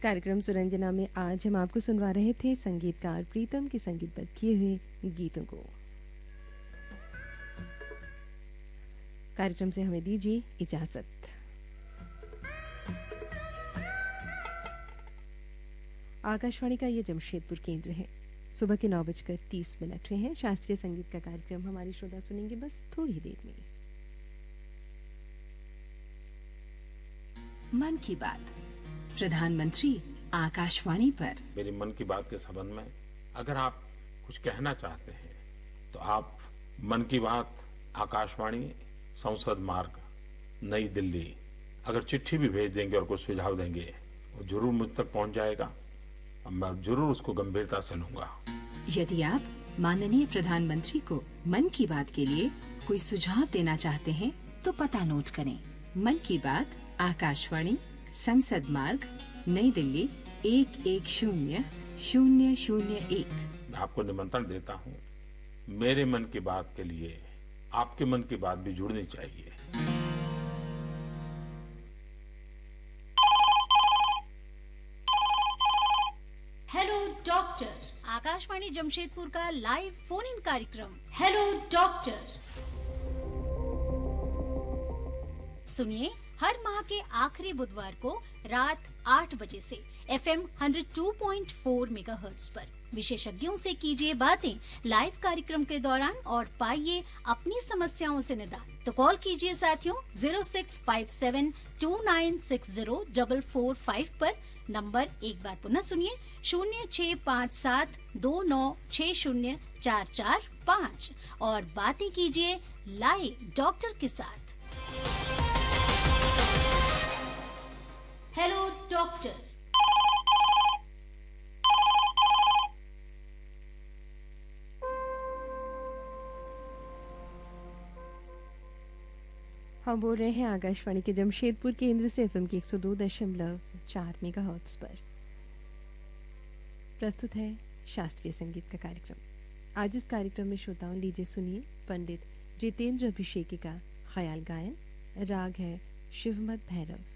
कार्यक्रम सुरंजना में आज हम आपको सुनवा रहे थे संगीतकार प्रीतम के संगीतबद्ध किए हुए गीतों को। कार्यक्रम से हमें दीजिए इजाजत। आकाशवाणी का ये जमशेदपुर केंद्र है। सुबह के 9:30 हुए हैं। शास्त्रीय संगीत का कार्यक्रम हमारे श्रोता सुनेंगे बस थोड़ी देर में। मन की बात प्रधानमंत्री आकाशवाणी पर। मेरी मन की बात के संबंध में अगर आप कुछ कहना चाहते हैं तो आप मन की बात आकाशवाणी संसद मार्ग नई दिल्ली अगर चिट्ठी भी भेज देंगे और कुछ सुझाव देंगे वो जरूर मुझ तक पहुंच जाएगा और मैं जरूर उसको गंभीरता से लूंगा। यदि आप माननीय प्रधानमंत्री को मन की बात के लिए कोई सुझाव देना चाहते हैं तो पता नोट करें। मन की बात आकाशवाणी संसद मार्ग नई दिल्ली 110-001। मैं आपको निमंत्रण देता हूँ। मेरे मन की बात के लिए आपके मन की बात भी जुड़नी चाहिए। हेलो डॉक्टर, आकाशवाणी जमशेदपुर का लाइव फोन इन कार्यक्रम हेलो डॉक्टर। सुनिए हर माह के आखिरी बुधवार को रात 8 बजे से FM 102.4 मेगाहर्ट्ज पर विशेषज्ञों से कीजिए बातें लाइव कार्यक्रम के दौरान और पाइए अपनी समस्याओं से निदान। तो कॉल कीजिए साथियों 0657296045 पर। नंबर एक बार पुनः सुनिए 065729604445 और बातें कीजिए लाइव डॉक्टर के साथ। Hello doctor. हम बोल रहे हैं आकाशवाणी के जमशेदपुर केंद्र से FM के 102.4 मेगाहर्ट्ज पर। प्रस्तुत है शास्त्रीय संगीत का कार्यक्रम। आज इस कार्यक्रम में श्रोताओं लीजिए सुनिए पंडित जितेंद्र अभिषेकी का ख्याल गायन। राग है शिवमत भैरव।